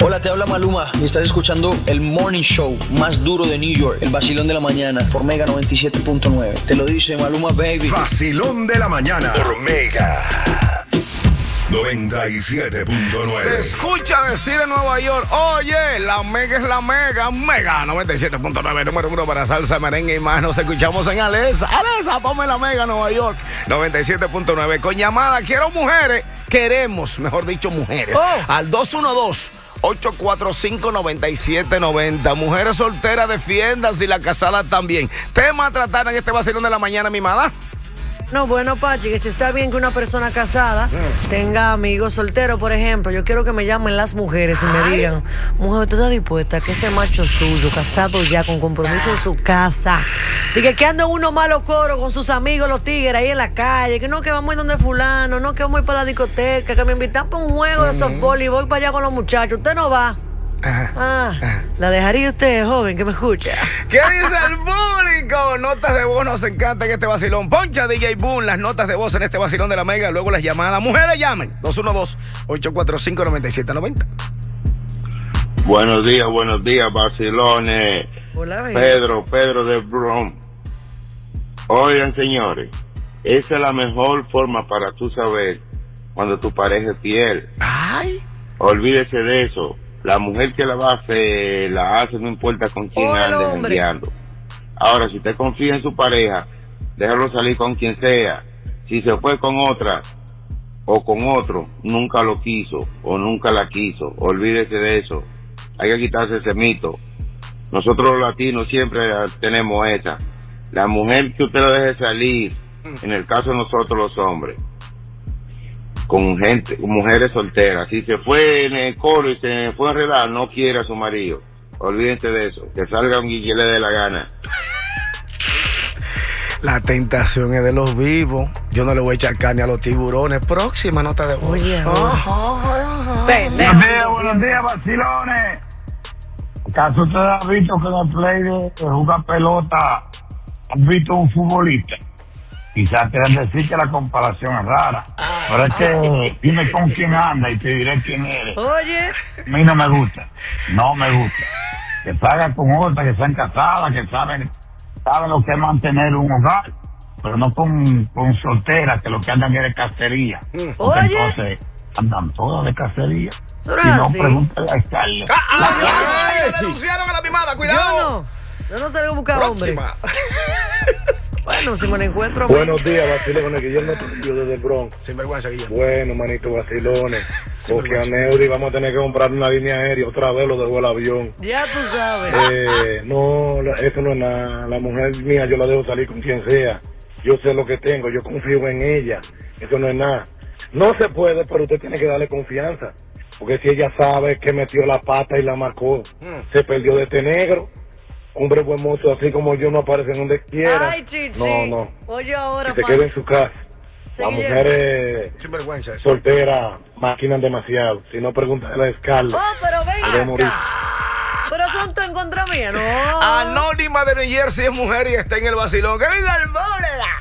Hola, te habla Maluma y estás escuchando el Morning Show más duro de New York, el vacilón de la mañana por Mega 97.9. Te lo dice Maluma, baby. Vacilón de la mañana por Mega 97.9. Se escucha decir en Nueva York, oye, la Mega es la Mega. Mega 97.9, número 1 para salsa, merengue y más. Nos escuchamos en Alesa. Alesa, ponme la Mega Nueva York 97.9. Con llamada, quiero mujeres. Queremos, mejor dicho, mujeres. Al 212-845-9790. Mujeres solteras, defiendas y la casada también. Tema a tratar en este vacilón de la mañana, mi madre. No, bueno, Pachi, que si está bien que una persona casada tenga amigos solteros, por ejemplo. Yo quiero que me llamen las mujeres y me digan, mujer, ¿tú estás dispuesta a que ese macho suyo, casado ya, con compromiso en su casa, diga que anda uno malo coro con sus amigos, los tigres, ahí en la calle, que no, que vamos a ir donde fulano, no, que vamos a ir para la discoteca, que me invitan para un juego de softball y voy para allá con los muchachos, usted no va? ¿La dejaría usted, joven, que me escucha? ¿Qué dice el público? Notas de voz nos encanta en este vacilón. Poncha DJ Boom, las notas de voz en este vacilón de la Mega, luego las llamadas. Mujeres, llamen 212-845-9790. Buenos días, vacilones. Hola, Pedro de Bronx. Oigan, señores, esa es la mejor forma para tú saber cuando tu pareja es fiel. Ay. Olvídese de eso. La mujer que la va a hacer, la hace, no importa con quién ande enviando. Ahora, si usted confía en su pareja, déjalo salir con quien sea. Si se fue con otra o con otro, nunca lo quiso o nunca la quiso. Olvídese de eso. Hay que quitarse ese mito. Nosotros los latinos siempre tenemos esa. La mujer que usted la deje salir, en el caso de nosotros los hombres, con mujeres solteras. Si se fue en el coro y se fue a enredar, no quiere a su marido. Olvídense de eso. Que salga un guille le dé la gana. La tentación es de los vivos. Yo no le voy a echar carne a los tiburones. Próxima nota de voz. Oye, buenos días, vacilones. ¿Acaso usted ha visto que en el play de jugar pelota han visto un futbolista? Quizás quieran decir que la comparación es rara. Pero es que dime con quién anda y te diré quién eres. Oye. A mí no me gusta. No me gusta. Que salgan con otras, que sean casadas, que saben lo que es mantener un hogar. Pero no con solteras, que lo que andan es de cacería. Porque entonces andan todas de cacería. Eso no y es no así. pregúntale a Scarlett. Denunciaron a la mimada, cuidado. Yo no salgo a buscar hombre. Bueno, si me lo encuentro. Buenos días, vacilones, Guillermo Trujillo desde el Bronx. Sinvergüenza, Guillermo. Bueno, manito, vacilones. Porque a Neudi vamos a tener que comprar una línea aérea. Otra vez lo dejó el avión. Ya tú sabes. No, eso no es nada. La mujer mía yo la dejo salir con quien sea. Yo sé lo que tengo, yo confío en ella. Eso no es nada. No se puede, pero usted tiene que darle confianza. Porque si ella sabe que metió la pata y la marcó, se perdió de este negro. Hombre buen mozo, así como yo, no aparece en donde quiera. Ay, chichi. No. Oye, ahora, que se quede en su casa. Sí, Las mujeres solteras maquinan demasiado. Si no, pregúntale a Scarlett. Pero venga morir. acá. Pero son tú en contra mía, ¿no? Anónima de New Jersey es mujer y está en el vacilón. ¡Que viva el bóveda!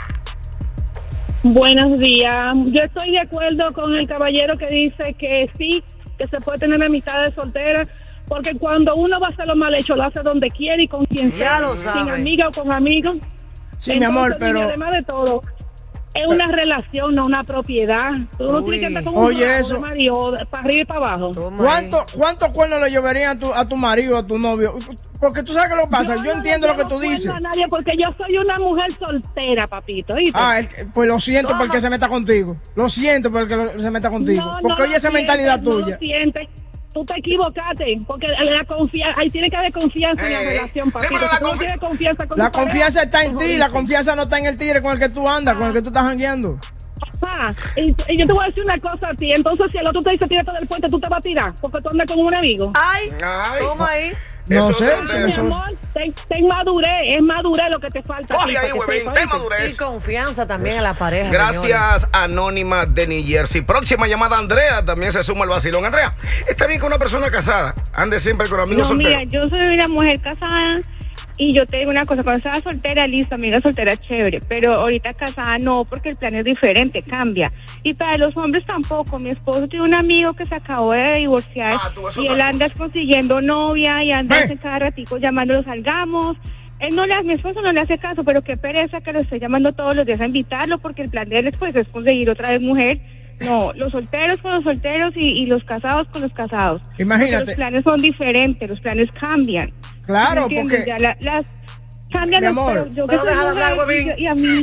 Buenos días. Yo estoy de acuerdo con el caballero que dice que sí, que se puede tener amistades solteras. Porque cuando uno va a hacer lo mal hecho, lo hace donde quiere y con quien sea, sin amiga o con amigos. Sí, entonces, mi amor, pero... Y además de todo, es una relación, no una propiedad. Tú no tienes que estar con un marido para arriba y para abajo. ¿Cuántos cuernos le lloverían a tu marido, a tu novio? Porque tú sabes que lo pasa. Yo entiendo lo que tú dices. No a nadie porque yo soy una mujer soltera, papito. ¿Viste? Pues lo siento porque se meta contigo. Lo siento porque se meta contigo. Porque oye esa mentalidad tuya. Lo sientes. Tú te equivocaste, porque ahí tiene que haber confianza en la relación, papito. La confianza está en ti, la confianza no está en el tigre con el que tú andas, con el que tú estás jangueando. Y yo te voy a decir una cosa a ti, entonces si el otro te dice tírate del puente, tú te vas a tirar, porque tú andas con un amigo. Toma ahí. No sé. Mi amor, ten madurez, es madurez lo que te falta. Coge ahí, huevín, ten madurez. Y confianza también en la pareja. Gracias, señores. Anónima de New Jersey. Próxima llamada, Andrea, también se suma al vacilón. Andrea, está bien con una persona casada, ande siempre con amigos solteros. Mira, yo soy una mujer casada Y yo te digo una cosa, cuando estaba soltera, listo, amiga soltera, chévere, pero ahorita casada no, porque el plan es diferente, cambia. Y para los hombres tampoco. Mi esposo tiene un amigo que se acabó de divorciar y él anda consiguiendo novia y anda cada ratico llamándolo, salgamos. Mi esposo no le hace caso, pero qué pereza que lo esté llamando todos los días a invitarlo, porque el plan de él pues, es conseguir otra vez mujer. No, los solteros con los solteros y los casados con los casados. Imagínate. Porque los planes son diferentes, los planes cambian. Claro, porque... Ya las cambian, mi amor. Yo que soy mujer y a mí...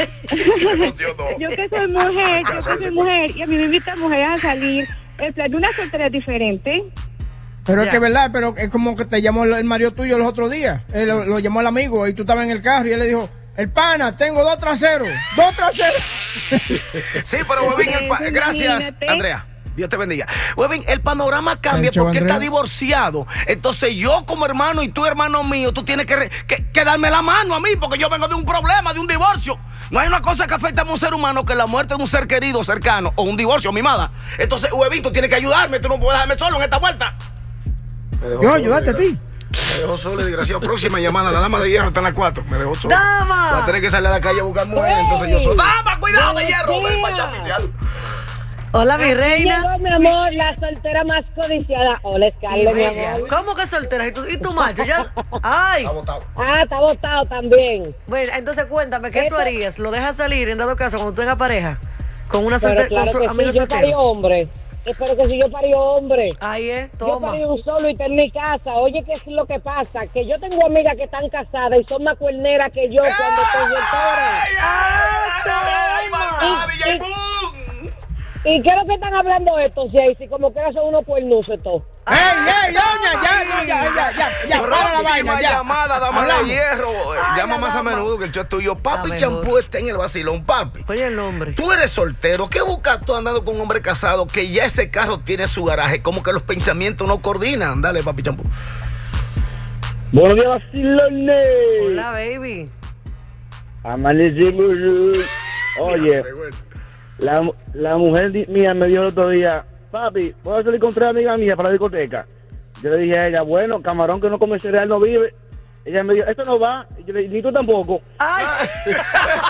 yo que soy mujer y a mí me invitan mujeres a salir. El plan de una soltera es diferente. Pero es que verdad, pero es como que te llamó el marido tuyo los otros días. Lo llamó el amigo y tú estabas en el carro y él le dijo... El pana, tengo 2 traseros. 2 traseros. Sí, pero Huevín, gracias, Andrea. Dios te bendiga. Huevín, el panorama cambia porque él está divorciado. Entonces yo como hermano y tú hermano mío, tú tienes que darme la mano a mí porque yo vengo de un problema, de un divorcio. No hay una cosa que afecta a un ser humano que la muerte de un ser querido, cercano o un divorcio, mimada. Entonces, Huevín, tú tienes que ayudarme. Tú no puedes dejarme solo en esta vuelta. Yo ayudarte a ti. Me dejó solo, desgraciado. Próxima llamada, la dama de hierro está en las 4. Me dejó solo. ¡Dama! Va a tener que salir a la calle a buscar mujeres. Entonces yo soy. ¡Dama, cuidado de hierro! Del pancha oficial. Hola, mi reina. Llegó, mi amor, la soltera más codiciada. Hola, Scarlett, mi amor. ¿Cómo que soltera? ¿Y tu macho ya? ¡Ay! Está botado. Ah, está botado también. Bueno, entonces cuéntame, ¿qué tú harías? ¿Lo dejas salir en dado caso cuando tú tengas pareja? Con una soltera, claro con amigos yo solteros. hombre. Espero que si yo parí hombre. Ahí es, Yo toma. parí un solo y está en mi casa. Oye, ¿qué es lo que pasa? Que yo tengo amigas que están casadas y son más cuerneras que yo cuando estoy soltera. ¿Y qué es lo que están hablando estos? Si como que son unos cuernuces todos. ¡Ey, doña! Ya, para la vaina, ya. Llamada, dama de hierro. Llama más a menudo que el show es tuyo. Papi Champú está en el vacilón, papi. Oye el nombre. Tú eres soltero. ¿Qué buscas tú andando con un hombre casado que ya ese carro tiene su garaje? Como que los pensamientos no coordinan. Dale, Papi Champú. Buenos días, vacilones. Hola, baby. Amanecimos. Oye, la mujer mía me dijo el otro día, papi, ¿puedo salir con 3 amigas mías para la discoteca? Yo le dije a ella, bueno, camarón que no come cereal no vive. Ella me dijo, esto no va. Y yo le dije, ni tú tampoco. ¡Ay!